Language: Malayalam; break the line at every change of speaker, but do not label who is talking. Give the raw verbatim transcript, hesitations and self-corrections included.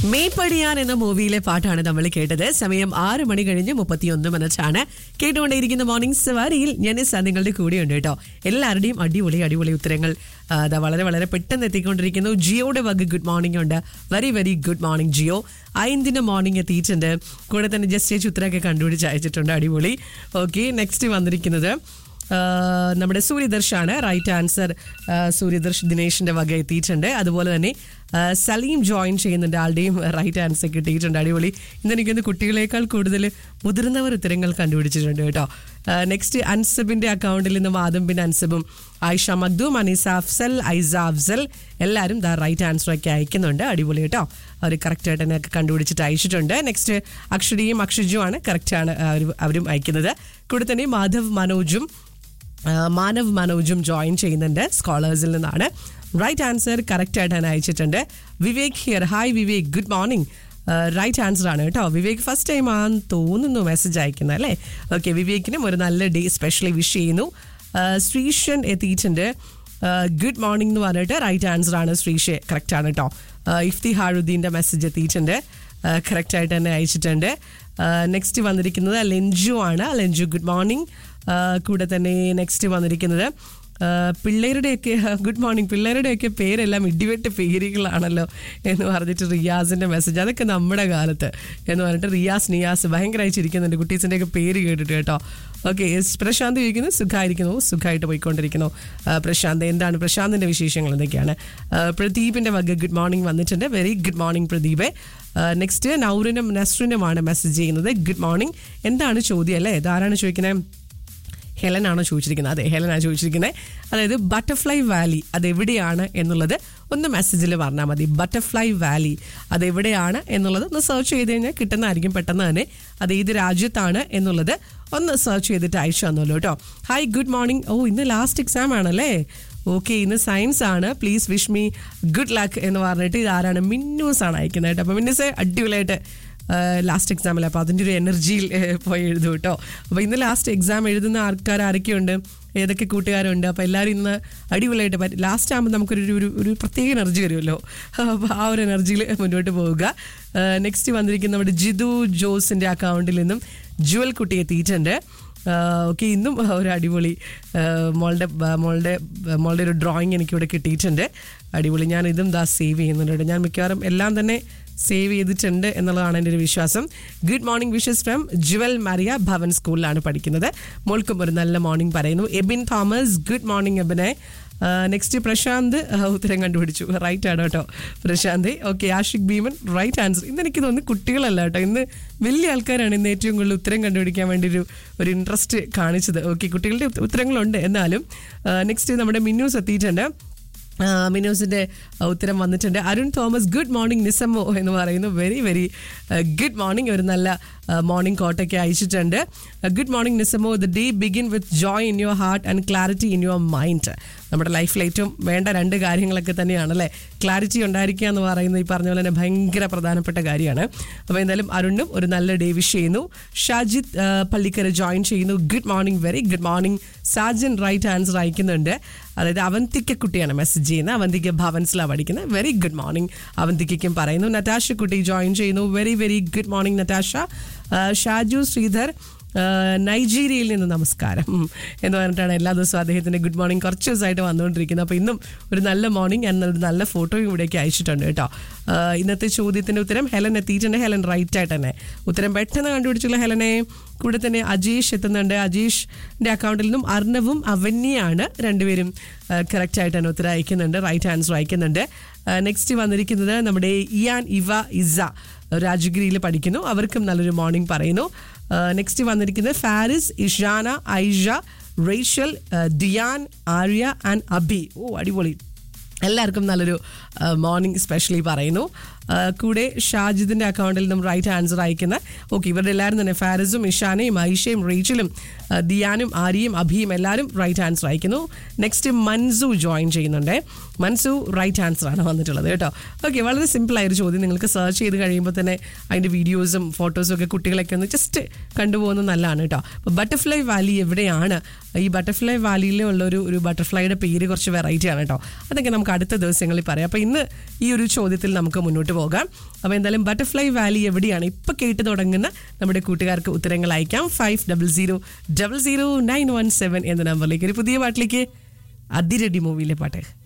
മേപ്പടിയാൻ എന്ന മൂവിയിലെ പാട്ടാണ് നമ്മൾ കേട്ടത്. സമയം ആറ് മണി കഴിഞ്ഞ് മുപ്പത്തിയൊന്ന് മിനിറ്റാണ്. കേട്ടുകൊണ്ടേയിരിക്കുന്ന മോർണിംഗ് സവാരിയിൽ ഞാൻ നിങ്ങളുടെ കൂടെയുണ്ട് കേട്ടോ. എല്ലാവരുടെയും അടിപൊളി അടിപൊളി ഉത്തരങ്ങൾ അതാ വളരെ വളരെ പെട്ടെന്ന് എത്തിക്കൊണ്ടിരിക്കുന്നു. ജിയോയുടെ വക ഗുഡ് മോർണിംഗ് ഉണ്ട്. Very very good morning Jio. ഐന്തിന്റെ morning എത്തിയിട്ടുണ്ട്. കൂടെ തന്നെ ജസ്റ്റ് ചേച്ചി ഉത്തരമൊക്കെ കണ്ടുപിടിച്ച് അയച്ചിട്ടുണ്ട്. അടിപൊളി. ഓക്കെ, നെക്സ്റ്റ് വന്നിരിക്കുന്നത് നമ്മുടെ സൂര്യദർശാണ്. റൈറ്റ് ആൻസർ സൂര്യദർശ് ദിനേശിന്റെ വക എത്തിയിട്ടുണ്ട്. അതുപോലെ തന്നെ സലീം ജോയിൻ ചെയ്യുന്നുണ്ട്. ആളുടെയും റൈറ്റ് ആൻസർ കിട്ടിയിട്ടുണ്ട്. അടിപൊളി. ഇന്ന് എനിക്കൊന്ന് കുട്ടികളെക്കാൾ കൂടുതൽ മുതിർന്നവർ ഉത്തരങ്ങൾ കണ്ടുപിടിച്ചിട്ടുണ്ട് കേട്ടോ. നെക്സ്റ്റ് അൻസബിന്റെ അക്കൗണ്ടിൽ നിന്നും ആദം ബിൻ അൻസബും ആയിഷ മഖ്ദൂം, അനീസ അഫ്സൽ, ഐസ അഫ്സൽ എല്ലാവരും ദ റൈറ്റ് ആൻസർ ഒക്കെ അയക്കുന്നുണ്ട്. അടിപൊളി കേട്ടോ. അവർ കറക്റ്റായിട്ട് തന്നെ ഒക്കെ കണ്ടുപിടിച്ചിട്ട് അയച്ചിട്ടുണ്ട്. നെക്സ്റ്റ് അക്ഷരിയും അക്ഷജുമാണ് കറക്റ്റാണ് അവരും അയക്കുന്നത്. കൂടെ തന്നെ മാധവ് മനോജും മാനവ് മനോജും ജോയിൻ ചെയ്യുന്നുണ്ട് സ്കോളേഴ്സിൽ നിന്നാണ്. റൈറ്റ് ആൻസർ കറക്റ്റായിട്ട് തന്നെ അയച്ചിട്ടുണ്ട്. Vivek here. Hi Vivek, good morning. Right answer ആണ് കേട്ടോ. വിവേക് ഫസ്റ്റ് ടൈം ആണെന്ന് തോന്നുന്നു മെസ്സേജ് അയക്കുന്നത് അല്ലേ. ഓക്കെ, വിവേകിനും ഒരു നല്ല ഡേ സ്പെഷ്യലി വിഷ് ചെയ്യുന്നു. ശ്രീഷൻ എത്തിയിട്ടുണ്ട്. ഗുഡ് മോർണിംഗ് എന്ന് പറഞ്ഞിട്ട് റൈറ്റ് ആൻസർ ആണ്. ശ്രീഷെ കറക്റ്റ് ആണ് കേട്ടോ. ഇഫ്തി ഹാറുദ്ദീൻ്റെ മെസ്സേജ് എത്തിയിട്ടുണ്ട്. കറക്റ്റായിട്ട് തന്നെ അയച്ചിട്ടുണ്ട്. നെക്സ്റ്റ് വന്നിരിക്കുന്നത് ലെഞ്ചു ആണ്. ലെഞ്ചു ഗുഡ് മോർണിംഗ്. കൂടെ തന്നെ നെക്സ്റ്റ് വന്നിരിക്കുന്നത് പിള്ളേരുടെയൊക്കെ ഗുഡ് മോർണിംഗ്. പിള്ളേരുടെയൊക്കെ പേരെല്ലാം ഇടിവെട്ട് പേരുകളാണല്ലോ എന്ന് പറഞ്ഞിട്ട് റിയാസിൻ്റെ മെസ്സേജ്. അതൊക്കെ നമ്മുടെ കാലത്ത് എന്ന് പറഞ്ഞിട്ട് റിയാസ് നിയാസ് ഭയങ്കരമായി ചിരിക്കുന്നുണ്ട് കുട്ടീസിൻ്റെയൊക്കെ പേര് കേട്ടിട്ട് കേട്ടോ. ഓക്കെ, പ്രശാന്ത് ചോദിക്കുന്നു സുഖമായിരിക്കുന്നു. സുഖമായിട്ട് പോയിക്കൊണ്ടിരിക്കുന്നു പ്രശാന്ത്. എന്താണ് പ്രശാന്തിൻ്റെ വിശേഷങ്ങൾ എന്തൊക്കെയാണ്? പ്രദീപിൻ്റെ വക ഗുഡ് മോർണിംഗ് വന്നിട്ടുണ്ട്. Very good morning പ്രദീപേ. Next നൗറിനും നസ്റിനുമാണ് message ചെയ്യുന്നത്. Good morning. എന്താണ് ചോദ്യം അല്ലേ? ഇതാരാണ് ചോദിക്കുന്നത്? ഹെലൻ ആണോ ചോദിച്ചിരിക്കുന്നത്? അതെ, ഹെലനാണ് ചോദിച്ചിരിക്കുന്നത്. അതായത് ബട്ടർഫ്ലൈ വാലി അതെവിടെയാണ് എന്നുള്ളത് ഒന്ന് മെസ്സേജിൽ പറഞ്ഞാൽ മതി. ബട്ടർഫ്ലൈ വാലി അതെവിടെയാണ് എന്നുള്ളത് ഒന്ന് സെർച്ച് ചെയ്ത് കഴിഞ്ഞാൽ കിട്ടുന്നതായിരിക്കും പെട്ടെന്ന് തന്നെ. അത് ഏത് രാജ്യത്താണ് എന്നുള്ളത് ഒന്ന് സെർച്ച് ചെയ്തിട്ട് അയച്ചു തന്നല്ലോ കേട്ടോ. Hi good morning. ഓ, ഇന്ന് ലാസ്റ്റ് എക്സാം ആണല്ലേ. ഓക്കെ, ഇന്ന് സയൻസ് ആണ്. Please wish me good luck എന്ന് പറഞ്ഞിട്ട് ഇതാരാണ്? മിന്നൂസ് ആണ് അയക്കുന്നത് കേട്ടോ. അപ്പോൾ മിന്നൂസ് അടിപൊളിയായിട്ട് ലാസ്റ്റ് എക്സാമിൽ അപ്പോൾ അതിൻ്റെ ഒരു എനർജിയിൽ പോയി എഴുതും കേട്ടോ. അപ്പോൾ ഇന്ന് ലാസ്റ്റ് എക്സാം എഴുതുന്ന ആൾക്കാർ ആരൊക്കെയുണ്ട്, ഏതൊക്കെ കൂട്ടുകാരുണ്ട്? അപ്പോൾ എല്ലാവരും ഇന്ന് അടിപൊളിയായിട്ട് പറ്റും. ലാസ്റ്റ് ആകുമ്പോൾ നമുക്കൊരു ഒരു ഒരു പ്രത്യേക എനർജി വരുമല്ലോ. അപ്പോൾ ആ ഒരു എനർജിയിൽ മുന്നോട്ട് പോവുക. നെക്സ്റ്റ് വന്നിരിക്കുന്ന നമ്മുടെ ജിതു ജോസിൻ്റെ അക്കൗണ്ടിൽ നിന്നും ജുവൽ കുട്ടി എത്തിയിട്ടുണ്ട്. ഓക്കെ, ഇന്നും ഒരു അടിപൊളി മോളുടെ മോളുടെ മോളുടെ ഒരു ഡ്രോയിങ് എനിക്കിവിടെ കിട്ടിയിട്ടുണ്ട്. അടിപൊളി. ഞാൻ ഇതും ദാ സേവ് ചെയ്യുന്നുണ്ട്. ഞാൻ മിക്കവാറും എല്ലാം തന്നെ സേവ് ചെയ്തിട്ടുണ്ട് എന്നുള്ളതാണ് എൻ്റെ ഒരു വിശ്വാസം. Good morning wishes from Jual Maria Bhavan സ്കൂളിലാണ് പഠിക്കുന്നത്. മോൾക്കും ഒരു നല്ല മോർണിംഗ് പറയുന്നു. Ebin Thomas good morning എബിനെ. Next Prashant ഉത്തരം കണ്ടുപിടിച്ചു. റൈറ്റ് ആണ് കേട്ടോ പ്രശാന്ത്. ഓക്കെ, ആഷിഖ് ഭീമൻ റൈറ്റ് ആൻസർ. ഇന്ന് എനിക്ക് തോന്നുന്നു കുട്ടികളല്ല കേട്ടോ, ഇന്ന് വലിയ ആൾക്കാരാണ് ഇന്ന് ഏറ്റവും കൂടുതൽ ഉത്തരം കണ്ടുപിടിക്കാൻ വേണ്ടി ഒരു ഒരു ഇൻട്രസ്റ്റ് കാണിച്ചത്. ഓക്കെ, കുട്ടികളുടെ ഉത്തരങ്ങളുണ്ട് എന്നാലും. നെക്സ്റ്റ് നമ്മുടെ മിന്നൂസ് എത്തിയിട്ടുണ്ട്. മിനോസിൻ്റെ ഉത്തരം വന്നിട്ടുണ്ട്. അരുൺ തോമസ് ഗുഡ് മോർണിംഗ് നിസമ്മോ എന്ന് പറയുന്നു. Very very good morning. ഒരു നല്ല മോർണിംഗ് കോട്ടൊക്കെ അയച്ചിട്ടുണ്ട്. Good morning നിസമ്മോ. The day begin with Joy in your heart and clarity in your mind. നമ്മുടെ ലൈഫിൽ ഏറ്റവും വേണ്ട രണ്ട് കാര്യങ്ങളൊക്കെ തന്നെയാണല്ലേ. ക്ലാരിറ്റി ഉണ്ടായിരിക്കുക എന്ന് പറയുന്നത് ഈ പറഞ്ഞ പോലെ തന്നെ ഭയങ്കര പ്രധാനപ്പെട്ട കാര്യമാണ്. അപ്പോൾ എന്തായാലും അരുണും ഒരു നല്ല ഡേ വിഷ് ചെയ്യുന്നു. ഷാജിദ് പള്ളിക്കര ജോയിൻ ചെയ്യുന്നു. Good morning. Very good morning. Sajan right answer അയക്കുന്നുണ്ട്. അതായത് അവന്തിക്ക കുട്ടിയാണ് മെസ്സേജ് ചെയ്യുന്നത്. അവന്തിക്ക ഭവൻസിലാണ് പഠിക്കുന്നത്. വെരി ഗുഡ് മോർണിംഗ് അവന്തിക്കും പറയുന്നു. നറ്റാഷ കുട്ടി ജോയിൻ ചെയ്യുന്നു. Very very good morning Natasha. Shaju Sridhar നൈജീരിയയിൽ നിന്ന് നമസ്കാരം എന്ന് പറഞ്ഞിട്ടാണ് എല്ലാ ദിവസവും അദ്ദേഹത്തിൻ്റെ ഗുഡ് മോർണിംഗ് കുറച്ച് ദിവസമായിട്ട് വന്നുകൊണ്ടിരിക്കുന്നത്. അപ്പോൾ ഇന്നും ഒരു നല്ല മോർണിംഗ് എന്നൊരു നല്ല ഫോട്ടോയും ഇവിടേക്ക് അയച്ചിട്ടുണ്ട് കേട്ടോ. ഇന്നത്തെ ചോദ്യത്തിൻ്റെ ഉത്തരം ഹെലൻ എത്തിയിട്ടുണ്ട്. ഹെലൻ റൈറ്റ് ആയിട്ട് തന്നെ ഉത്തരം പെട്ടെന്ന് കണ്ടുപിടിച്ചുള്ള ഹെലനെ. കൂടെ തന്നെ അജീഷ് എത്തുന്നുണ്ട്. അജീഷിൻ്റെ അക്കൗണ്ടിൽ നിന്നും അർണവും അവന്യാണ് രണ്ടുപേരും കറക്റ്റായിട്ട് തന്നെ ഉത്തരം അയക്കുന്നുണ്ട്. റൈറ്റ് ആൻസർ അയക്കുന്നുണ്ട്. നെക്സ്റ്റ് വന്നിരിക്കുന്നത് നമ്മുടെ ഇയാൻ ഇവ ഇസ രാജഗിരിയിൽ പഠിക്കുന്നു. അവർക്കും നല്ലൊരു മോർണിംഗ് പറയുന്നു. നെക്സ്റ്റ് വന്നിരിക്കുന്നത് ഫാരിസ്, ഇഷാന, ഐഷ, റേഷൽ, ദിയാൻ, ആര്യ ആൻഡ് അബി. ഓ അടിപൊളി. എല്ലാവർക്കും നല്ലൊരു മോർണിംഗ് സ്പെഷ്യലി പറയുന്നു. കൂടെ ഷാജിദിൻ്റെ അക്കൗണ്ടിൽ നിന്നും റൈറ്റ് ആൻസർ അയക്കുന്ന ഓക്കെ ഇവരുടെ എല്ലാവരും തന്നെ ഫാരിസും ഇഷാനയും ഐഷയും റേച്ചലും ദിയാനും ആര്യയും അഭിയും എല്ലാവരും റൈറ്റ് ആൻസർ അയക്കുന്നു. നെക്സ്റ്റ് മൻസു ജോയിൻ ചെയ്യുന്നുണ്ട്. മൻസു റൈറ്റ് ആൻസർ ആണ് വന്നിട്ടുള്ളത് കേട്ടോ. ഓക്കെ, വളരെ സിമ്പിളായൊരു ചോദ്യം. നിങ്ങൾക്ക് സെർച്ച് ചെയ്ത് കഴിയുമ്പോൾ തന്നെ അതിൻ്റെ വീഡിയോസും ഫോട്ടോസും ഒക്കെ കുട്ടികളൊക്കെ ഒന്ന് ജസ്റ്റ് കണ്ടുപോകുന്നത് നല്ലതാണ് കേട്ടോ. അപ്പോൾ ബട്ടർഫ്ലൈ വാലി എവിടെയാണ്? ഈ ബട്ടർഫ്ലൈ വാലിയിലുള്ള ഒരു ഒരു ബട്ടർഫ്ലൈയുടെ പേര് കുറച്ച് വെറൈറ്റി ആണ് കേട്ടോ. അതൊക്കെ നമുക്ക് അടുത്ത ദിവസങ്ങളിൽ പറയാം. അപ്പോൾ ഇന്ന് ഈ ഒരു ചോദ്യത്തിൽ നമുക്ക് മുന്നോട്ട് പോകാം. അപ്പോൾ എന്തായാലും ബട്ടർഫ്ലൈ വാലി എവിടെയാണ് ഇപ്പം കേട്ട് തുടങ്ങുന്ന നമ്മുടെ കൂട്ടുകാർക്ക് ഉത്തരങ്ങൾ അയക്കാം. Five double zero double zero nine one seven എന്ന നമ്പറിലേക്ക്. ഒരു പുതിയ പാട്ടിലേക്ക് അതിരടി മൂവിയിലെ പാട്ട്.